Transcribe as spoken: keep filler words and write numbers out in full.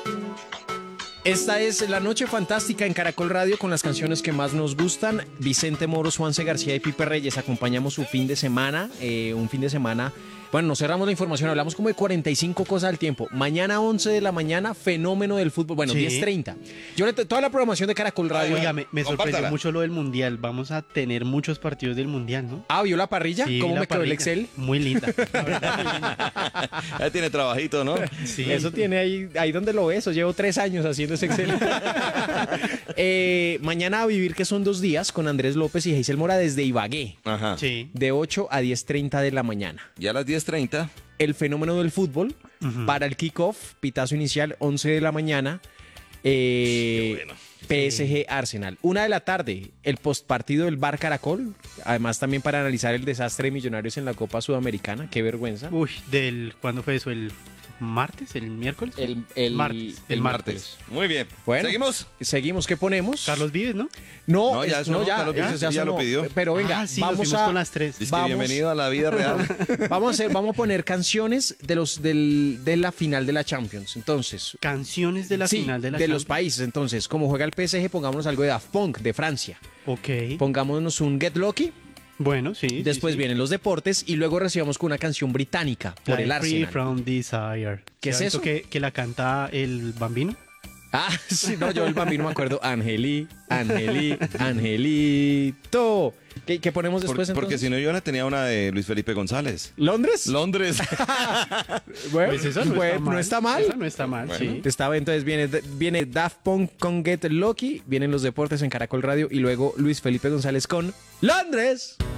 Esta es La Noche Fantástica en Caracol Radio con las canciones que más nos gustan. Vicente Moros, Juanse García y Pipe Reyes acompañamos su fin de semana, eh, un fin de semana. Bueno, nos cerramos la información, hablamos como de cuarenta y cinco cosas al tiempo. Mañana once de la mañana, fenómeno del fútbol. Bueno, Sí. diez treinta. Yo le toda la programación de Caracol Radio. Oiga, me, me sorprendió Compártala. mucho lo del Mundial. Vamos a tener muchos partidos del Mundial, ¿no? Ah, ¿vio la parrilla? Sí, ¿Cómo la me quedó el parrilla. Excel? Muy linda. La verdad, muy linda. Ya tiene trabajito, ¿no? Sí. Eso tiene ahí, ahí donde lo ves. Eso llevo tres años haciendo ese Excel. eh, mañana a vivir, que son dos días, con Andrés López y Geisel Mora desde Ibagué, Ajá. Sí. de ocho a diez treinta de la mañana. Ya a las diez treinta. El fenómeno del fútbol, Ujú. para el kickoff, pitazo inicial, once de la mañana. Eh, Qué bueno. P S G Arsenal. Una de la tarde, el postpartido del Bar Caracol. Además, también para analizar el desastre de Millonarios en la Copa Sudamericana. Qué vergüenza. Uy, del ¿cuándo fue eso? ¿El martes? ¿El miércoles? El, el- martes. el El martes. Muy bien. Bueno. ¿Seguimos? Seguimos, ¿qué ponemos? Carlos Vives, ¿no? No, No, ya es- eso no, no, ya, Carlos Vives eso ya lo sonó. pidió. Pero venga, Ah, sí, nos vamos fuimos a con las tres. Dice que Vamos. bienvenido a la vida real. vamos a hacer, vamos a poner canciones de los del, de la final de la Champions. Entonces, Canciones de la sí, final de la de los Champions. países. Entonces, como juega el P S G, pongámonos algo de Daft Punk, de Francia. Ok. Pongámonos un Get Lucky. Bueno, sí. sí, Después sí. vienen los deportes y luego recibamos con una canción británica por Like el Free Arsenal. from Desire. ¿Qué ¿Se es ha visto eso? Que, que la canta el Bambino. Ah, sí, no, yo el bambino me acuerdo. Angeli, Angeli, Angelito. ¿Qué, qué ponemos Por- después porque entonces? si no, yo la tenía una de Luis Felipe González. ¿Londres? Londres. Bueno, Pues esa no, bueno, está mal. no está mal. Esa no está mal, Bueno. sí. Estaba, entonces viene, viene Daft Punk con Get Lucky, vienen los deportes en Caracol Radio y luego Luis Felipe González con Londres.